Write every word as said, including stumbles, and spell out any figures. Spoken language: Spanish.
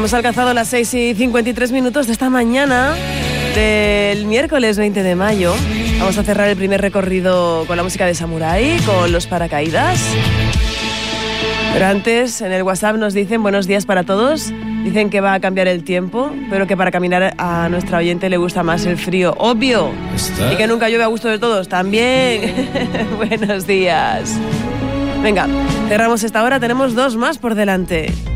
Hemos alcanzado las seis y cincuenta y tres minutos de esta mañana del miércoles veinte de mayo. Vamos a cerrar el primer recorrido con la música de Samurai, con los paracaídas. Pero antes, en el WhatsApp nos dicen buenos días para todos. Dicen que va a cambiar el tiempo, pero que para caminar a nuestra oyente le gusta más el frío. ¡Obvio! ¿Está? Y que nunca llueve a gusto de todos. También. Buenos días. Venga, cerramos esta hora. Tenemos dos más por delante.